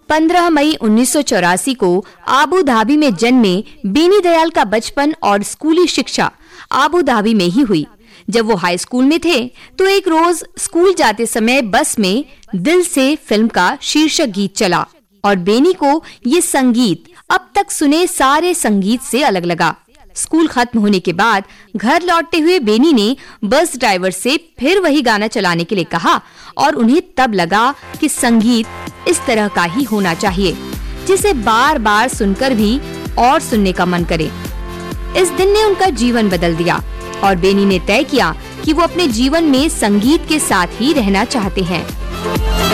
15 मई 1984 को Abu Dhabi में जन्मे बेनी दयाल का बचपन और स्कूली शिक्षा आबू धाबी में ही हुई। जब वो हाई स्कूल में थे तो एक रोज स्कूल जाते समय बस में दिल से फिल्म का शीर्षक गीत चला और बेनी को ये संगीत अब तक सुने सारे संगीत से अलग लगा। स्कूल खत्म होने के बाद घर लौटते हुए बेनी ने बस ड्राइवर से फिर वही गाना चलाने के लिए कहा और उन्हें तब लगा कि संगीत इस तरह का ही होना चाहिए जिसे बार-बार सुनकर भी और सुनने का मन करे। इस दिन ने उनका जीवन बदल दिया और बेनी ने तय किया कि वो अपने जीवन में संगीत के साथ ही रहना चाहते हैं।